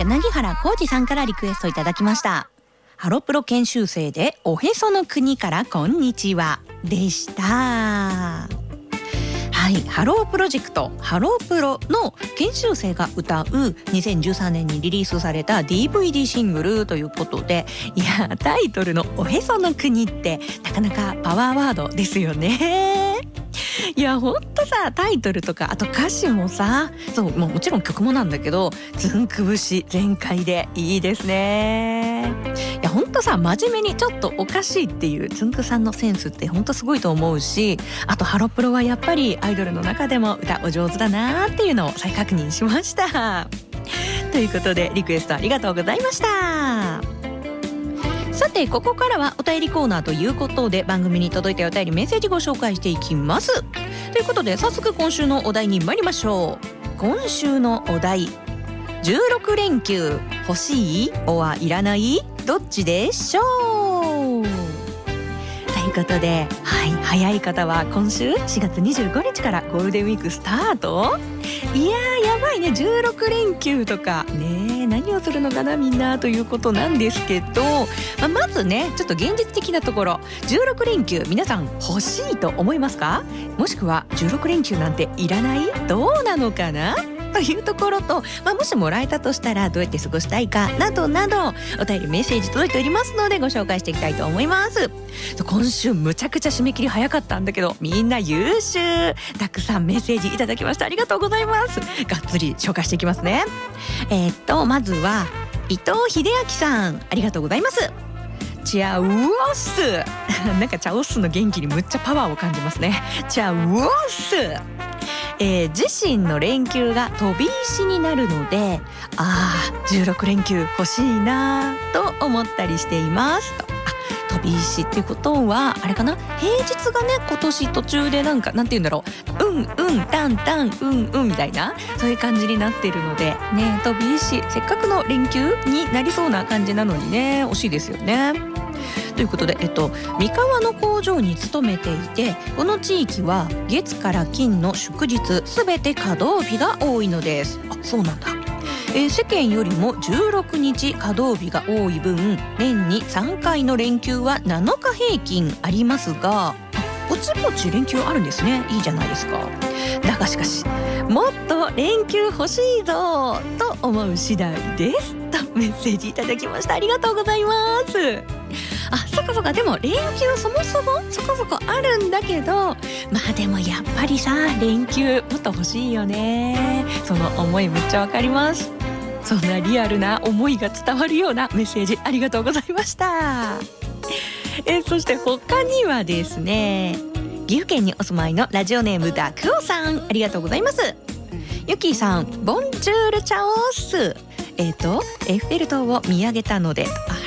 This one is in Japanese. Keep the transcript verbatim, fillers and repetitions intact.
柳原浩二さんからリクエストいただきました。ハロプロ研修生でおへその国からこんにちはでした。はい、ハロープロジェクトハロープロの研修生が歌うにせんじゅうさんねんにリリースされた ディーブイディー シングルということで、いやタイトルのおへその国ってなかなかパワーワードですよね。いやほんとさ、タイトルとかあと歌詞もさ、そう、もうもちろん曲もなんだけどずんく節全開でいいですね。いやほんとさ、真面目にちょっとおかしいっていうつんくさんのセンスってほんとすごいと思うし、あとハロプロはやっぱりアイドルの中でも歌お上手だなっていうのを再確認しましたということでリクエストありがとうございました。さてここからはお便りコーナーということで、番組に届いたお便りメッセージご紹介していきます。ということで早速今週のお題に参りましょう。今週のお題、じゅうろくれんきゅう欲しいおはいらないどっちでしょうということで、はい、早い方は今週しがつにじゅうごにちからゴールデンウィークスタート。いやーやばいね、じゅうろくれんきゅうとかね、何をするのかなみんなということなんですけど、まあ、まずねちょっと現実的なところ、じゅうろくれんきゅう皆さん欲しいと思いますか？もしくはじゅうろくれんきゅうなんていらない？どうなのかなというところと、まあ、もしもらえたとしたらどうやって過ごしたいかなどなどお便りメッセージ届いておりますのでご紹介していきたいと思います。今週むちゃくちゃ締め切り早かったんだけどみんな優秀、たくさんメッセージいただきました。ありがとうございます。がっつり紹介していきますね。えー、っとまずは伊藤秀明さん、ありがとうございます。チャウオッスなんかチャオッスの元気にむっちゃパワーを感じますね。チャウオッス、えー、自身の連休が飛び石になるので、あーじゅうろくれんきゅう欲しいなと思ったりしていますと。あ、飛び石っていうことはあれかな、平日がね今年途中でなんかなんて言うんだろう、うんうんタンタンうんうんみたいなそういう感じになってるのでね、飛び石せっかくの連休になりそうな感じなのにね惜しいですよね。ということで、えっと、三河の工場に勤めていて、この地域は月から金の祝日すべて稼働日が多いのです。あ、そうなんだ。えー、世間よりもじゅうろくにち稼働日が多い分、年にさんかいの連休はなのか平均ありますが、ポチポチ連休あるんですね。いいじゃないですか。だがしかしもっと連休欲しいぞと思う次第ですとメッセージいただきました。ありがとうございます。あ、そこそこ、でも連休そもそもそこそこあるんだけど、まあでもやっぱりさ連休もっと欲しいよね。その思いめっちゃわかります。そんなリアルな思いが伝わるようなメッセージありがとうございました。えそして他にはですね、岐阜県にお住まいのラジオネームダクオさん、ありがとうございます。ゆきーさん、ボンジュールチャオース。えっとエッフェル塔を見上げたので、あ、